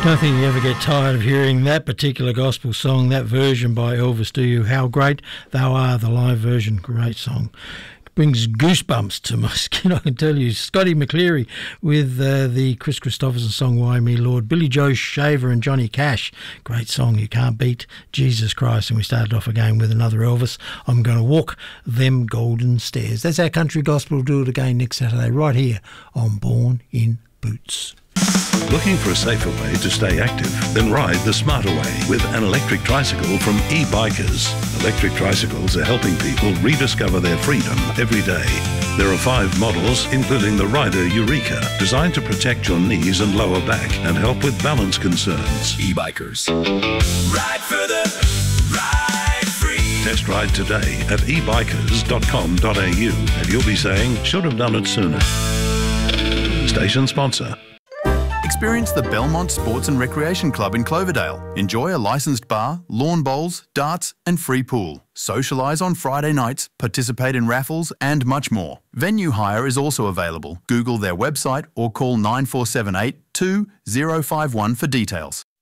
Don't think you ever get tired of hearing that particular gospel song, that version by Elvis, do you? How Great Thou Art, the live version. Great song. Brings goosebumps to my skin, I can tell you. Scotty McCleary with the Chris Christopherson song, Why Me Lord. Billy Joe Shaver and Johnny Cash. Great song, you can't beat Jesus Christ. And we started off again with another Elvis, I'm Gonna Walk Them Golden Stairs. That's our country gospel. We'll do it again next Saturday right here on Born in Boots. Looking for a safer way to stay active? Then ride the smarter way with an electric tricycle from e-Bikers. Electric tricycles are helping people rediscover their freedom every day. There are 5 models, including the Rider Eureka, designed to protect your knees and lower back and help with balance concerns. E-Bikers. Ride further, ride free. Test ride today at ebikers.com.au and you'll be saying, should have done it sooner. Station sponsor. Experience the Belmont Sports and Recreation Club in Cloverdale. Enjoy a licensed bar, lawn bowls, darts and free pool. Socialise on Friday nights, participate in raffles and much more. Venue hire is also available. Google their website or call 9478 2051 for details.